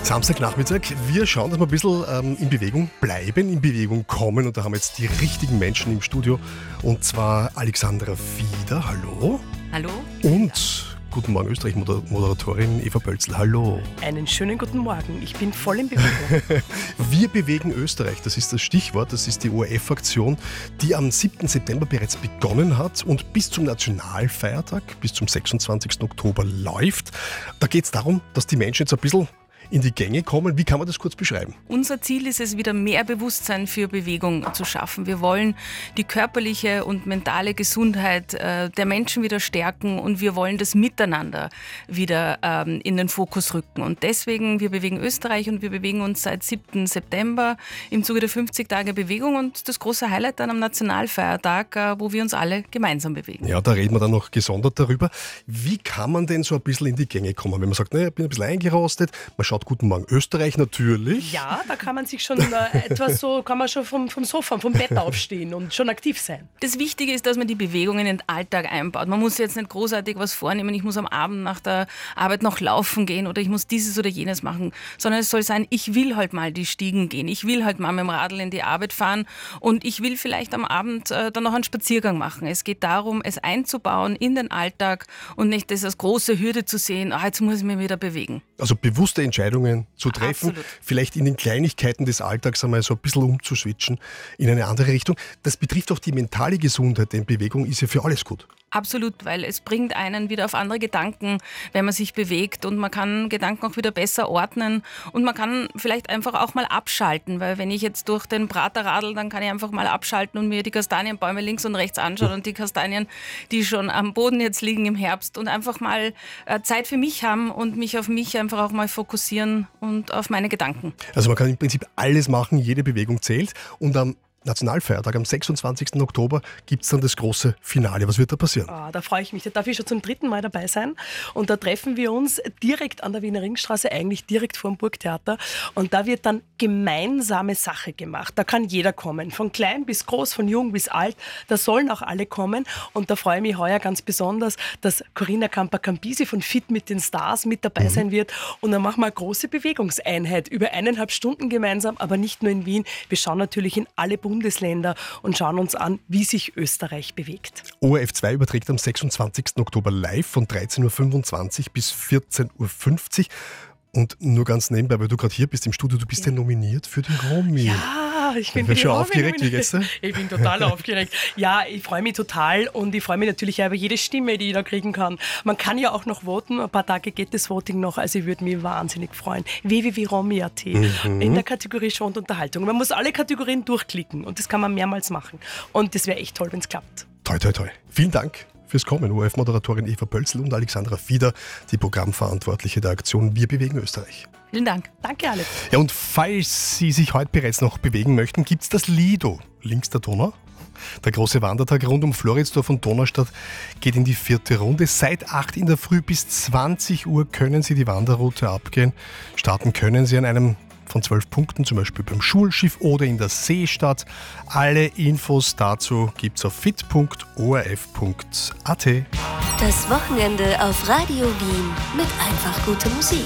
Samstagnachmittag. Wir schauen, dass wir ein bisschen in Bewegung bleiben, in Bewegung kommen. Und da haben wir jetzt die richtigen Menschen im Studio. Und zwar Alexandra Fieder, hallo. Hallo. Und Guten Morgen Österreich, Moderatorin Eva Pölzl, hallo. Einen schönen guten Morgen, ich bin voll in Bewegung. Wir bewegen Österreich, das ist das Stichwort, das ist die ORF-Aktion, die am 7. September bereits begonnen hat und bis zum Nationalfeiertag, bis zum 26. Oktober läuft. Da geht es darum, dass die Menschen jetzt ein bisschen in die Gänge kommen. Wie kann man das kurz beschreiben? Unser Ziel ist es, wieder mehr Bewusstsein für Bewegung zu schaffen. Wir wollen die körperliche und mentale Gesundheit der Menschen wieder stärken und wir wollen das Miteinander wieder in den Fokus rücken. Und deswegen, wir bewegen Österreich und wir bewegen uns seit 7. September im Zuge der 50 Tage Bewegung und das große Highlight dann am Nationalfeiertag, wo wir uns alle gemeinsam bewegen. Ja, da reden wir dann noch gesondert darüber. Wie kann man denn so ein bisschen in die Gänge kommen? Wenn man sagt, ich bin ein bisschen eingerostet, man schaut Guten Morgen Österreich natürlich. Ja, da kann man sich schon vom Sofa, vom Bett aufstehen und schon aktiv sein. Das Wichtige ist, dass man die Bewegung in den Alltag einbaut. Man muss jetzt nicht großartig was vornehmen, ich muss am Abend nach der Arbeit noch laufen gehen oder ich muss dieses oder jenes machen, sondern es soll sein, ich will halt mal die Stiegen gehen, ich will halt mal mit dem Radl in die Arbeit fahren und ich will vielleicht am Abend dann noch einen Spaziergang machen. Es geht darum, es einzubauen in den Alltag und nicht das als große Hürde zu sehen, jetzt muss ich mich wieder bewegen. Also bewusste Entscheidungen zu treffen, absolut. Vielleicht in den Kleinigkeiten des Alltags einmal so ein bisschen umzuswitchen in eine andere Richtung. Das betrifft auch die mentale Gesundheit, denn Bewegung ist ja für alles gut. Absolut, weil es bringt einen wieder auf andere Gedanken, wenn man sich bewegt und man kann Gedanken auch wieder besser ordnen und man kann vielleicht einfach auch mal abschalten, weil wenn ich jetzt durch den Prater radel, dann kann ich einfach mal abschalten und mir die Kastanienbäume links und rechts anschauen und die Kastanien, die schon am Boden jetzt liegen im Herbst und einfach mal Zeit für mich haben und mich auf mich einfach auch mal fokussieren und auf meine Gedanken. Also man kann im Prinzip alles machen, jede Bewegung zählt und am Nationalfeiertag am 26. Oktober gibt es dann das große Finale. Was wird da passieren? Da freue ich mich. Da darf ich schon zum 3. Mal dabei sein. Und da treffen wir uns direkt an der Wiener Ringstraße, eigentlich direkt vor dem Burgtheater. Und da wird dann gemeinsame Sache gemacht. Da kann jeder kommen, von klein bis groß, von jung bis alt. Da sollen auch alle kommen. Und da freue ich mich heuer ganz besonders, dass Corinna Campa-Campisi von Fit mit den Stars mit dabei sein wird. Und dann machen wir eine große Bewegungseinheit über 1,5 Stunden gemeinsam, aber nicht nur in Wien. Wir schauen natürlich in alle Bundesländer und schauen uns an, wie sich Österreich bewegt. ORF 2 überträgt am 26. Oktober live von 13.25 Uhr bis 14.50 Uhr. Und nur ganz nebenbei, weil du gerade hier bist im Studio, du bist ja nominiert für die Romy. Ja, ich bin schon aufgeregt. Wie geht's dir? Ich bin total aufgeregt. Ja, ich freue mich total und ich freue mich natürlich auch über jede Stimme, die ich da kriegen kann. Man kann ja auch noch voten, ein paar Tage geht das Voting noch, also ich würde mich wahnsinnig freuen. www.romy.at in der Kategorie Show und Unterhaltung. Man muss alle Kategorien durchklicken und das kann man mehrmals machen. Und das wäre echt toll, wenn es klappt. Toi, toi, toi. Vielen Dank fürs Kommen, ORF-Moderatorin Eva Pölzl und Alexandra Fieder, die Programmverantwortliche der Aktion Wir bewegen Österreich. Vielen Dank. Danke, Alex. Ja, und falls Sie sich heute bereits noch bewegen möchten, gibt es das Lido, links der Donau. Der große Wandertag rund um Floridsdorf und Donaustadt geht in die 4. Runde. Seit 8 in der Früh bis 20 Uhr können Sie die Wanderroute abgehen. Starten können Sie an einem von 12 Punkten, zum Beispiel beim Schulschiff oder in der Seestadt. Alle Infos dazu gibt's auf fit.orf.at. Das Wochenende auf Radio Wien mit einfach guter Musik.